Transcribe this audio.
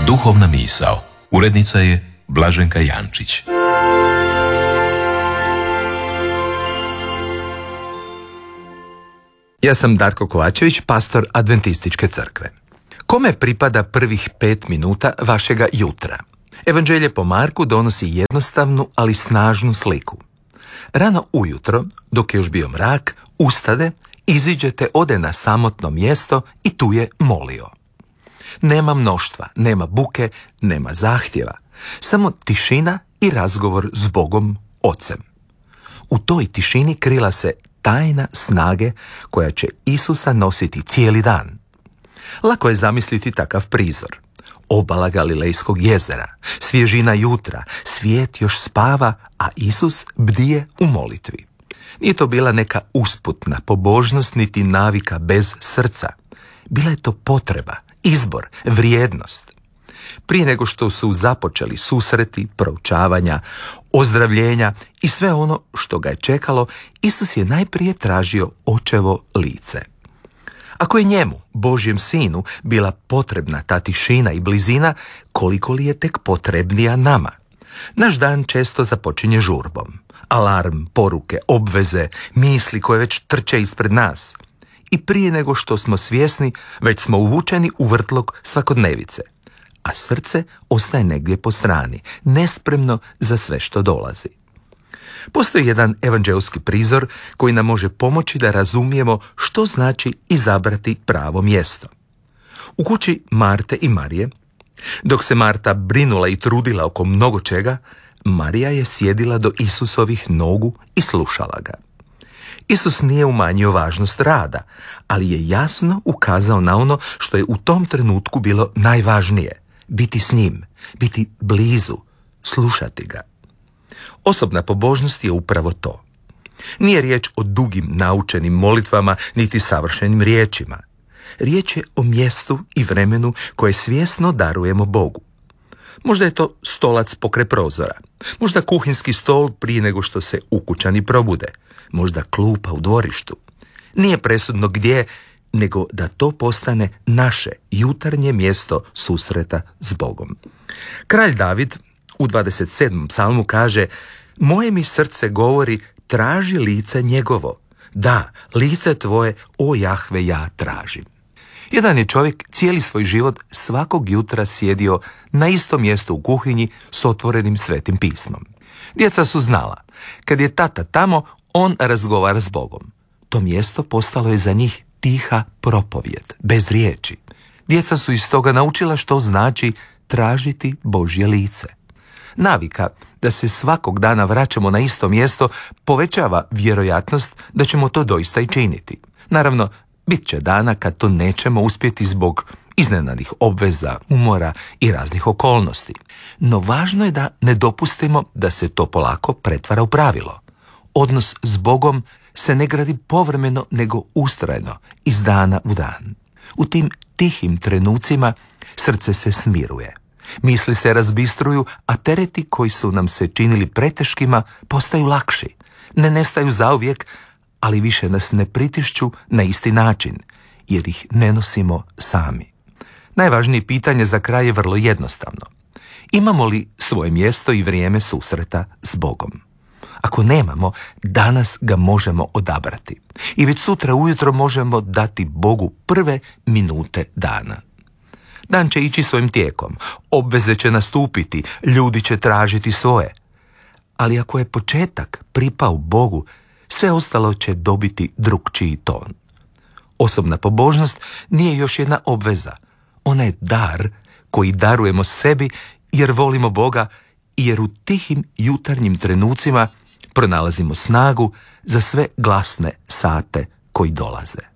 Duhovna misao. Urednica je Blaženka Jančić. Ja sam Darko Kovačević, pastor Adventističke crkve. Kome pripada prvih 5 minuta vašega jutra? Evanđelje po Marku donosi jednostavnu, ali snažnu sliku. Rano ujutro, dok je još bio mrak, ustade, iziđete, ode na samotno mjesto i tu je molio. Nema mnoštva, nema buke, nema zahtjeva, samo tišina i razgovor s Bogom, Ocem. U toj tišini krila se tajna snage koja će Isusa nositi cijeli dan. Lako je zamisliti takav prizor. Obala Galilejskog jezera, svježina jutra, svijet još spava, a Isus bdije u molitvi. Nije to bila neka usputna pobožnost niti navika bez srca. Bila je to potreba, izbor, vrijednost. Prije nego što su započeli susreti, proučavanja, ozdravljenja i sve ono što ga je čekalo, Isus je najprije tražio Očevo lice. Ako je njemu, Božjem sinu, bila potrebna ta tišina i blizina, koliko li je tek potrebnija nama? Naš dan često započinje žurbom. Alarm, poruke, obveze, misli koje već trče ispred nas. I prije nego što smo svjesni, već smo uvučeni u vrtlog svakodnevice. A srce ostaje negdje po strani, nespremno za sve što dolazi. Postoji jedan evanđelski prizor koji nam može pomoći da razumijemo što znači izabrati pravo mjesto. U kući Marte i Marije, dok se Marta brinula i trudila oko mnogo čega, Marija je sjedila do Isusovih nogu i slušala ga. Isus nije umanjio važnost rada, ali je jasno ukazao na ono što je u tom trenutku bilo najvažnije. Biti s njim, biti blizu, slušati ga. Osobna pobožnost je upravo to. Nije riječ o dugim naučenim molitvama niti savršenim riječima. Riječ je o mjestu i vremenu koje svjesno darujemo Bogu. Možda je to stolac pokraj prozora, možda kuhinski stol prije nego što se ukućani probude, možda klupa u dvorištu. Nije presudno gdje, nego da to postane naše jutarnje mjesto susreta s Bogom. Kralj David u 27. psalmu kaže: moje mi srce govori, traži lice njegovo. Da, lice tvoje, o Jahve, ja tražim. Jedan je čovjek cijeli svoj život svakog jutra sjedio na istom mjestu u kuhinji s otvorenim svetim pismom. Djeca su znala, kad je tata tamo, on razgovara s Bogom. To mjesto postalo je za njih tiha propovjed, bez riječi. Djeca su iz toga naučila što znači tražiti Božje lice. Navika da se svakog dana vraćamo na isto mjesto povećava vjerojatnost da ćemo to doista i činiti. Naravno, bit će dana kad to nećemo uspjeti zbog iznenadnih obveza, umora i raznih okolnosti. No važno je da ne dopustimo da se to polako pretvara u pravilo. Odnos s Bogom se ne gradi povremeno, nego ustrajno, iz dana u dan. U tim tihim trenucima srce se smiruje. Misli se razbistruju, a tereti koji su nam se činili preteškima postaju lakši. Ne nestaju zauvijek, ali više nas ne pritišću na isti način, jer ih ne nosimo sami. Najvažnije pitanje za kraj je vrlo jednostavno. Imamo li svoje mjesto i vrijeme susreta s Bogom? Ako nemamo, danas ga možemo odabrati. I već sutra ujutro možemo dati Bogu prve minute dana. Dan će ići svojim tijekom, obveze će nastupiti, ljudi će tražiti svoje. Ali ako je početak pripao Bogu, sve ostalo će dobiti drukčiji ton. Osobna pobožnost nije još jedna obveza. Ona je dar koji darujemo sebi jer volimo Boga i jer u tihim jutarnjim trenucima pronalazimo snagu za sve glasne sate koji dolaze.